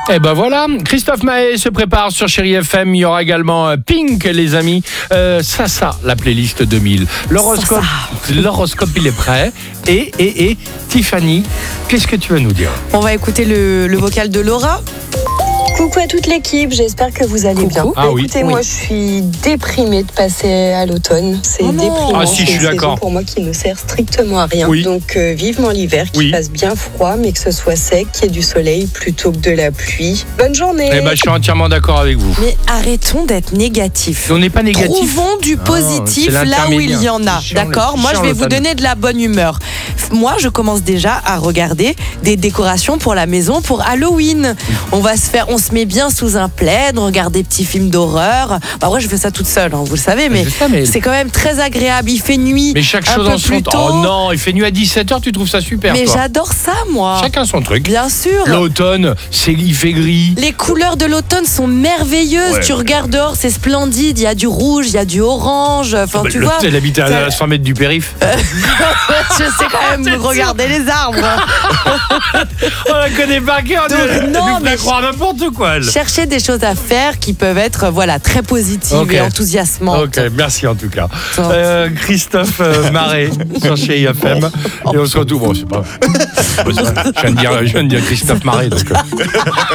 Et ben voilà, Christophe Maé se prépare sur Chéri FM. Il y aura également Pink, les amis. Ça, la playlist 2000. L'horoscope, il est prêt. Et Tiffany, qu'est-ce que tu vas nous dire? On va écouter le vocal de Laura. Coucou à toute l'équipe, j'espère que vous allez bien. Ah oui. Écoutez, moi je suis déprimée de passer à l'automne. C'est déprimant. Ah si, je suis C'est une d'accord. saison pour moi qui ne sert strictement à rien. Oui. Donc vivement l'hiver, qu'il fasse bien froid, mais que ce soit sec, qu'il y ait du soleil plutôt que de la pluie. Bonne journée. Eh ben, je suis entièrement d'accord avec vous. Mais arrêtons d'être négatifs. On n'est pas négatif. Trouvons du positif c'est là où il y en a. C'est chiant, D'accord? Moi, je vais vous donner de la bonne humeur. Moi, je commence déjà à regarder des décorations pour la maison pour Halloween. On se met bien sous un plaid, on regarde des petits films d'horreur. Bah, moi, je fais ça toute seule, hein, vous le savez, mais c'est quand même très agréable. Il fait nuit. Mais chaque chose en son temps. Oh non, il fait nuit à 17h, tu trouves ça super? Mais toi. j'adore ça, moi. Chacun son truc. Bien sûr. L'automne, il fait gris. Les couleurs de l'automne sont merveilleuses. Ouais. Tu regardes dehors, c'est splendide. Il y a du rouge, il y a du orange. Enfin, tu vois. Elle habite à 100 mètres du périph'. Je sais quand même regarder les arbres. On la connaît par cœur. Non, mais croire n'importe quoi. chercher des choses à faire qui peuvent être très positives et enthousiasmantes. Ok, merci en tout cas. Christophe Maé sur Chéri FM. Et on se retrouve. Bon, c'est pas. Je viens de dire Christophe Maé. Donc...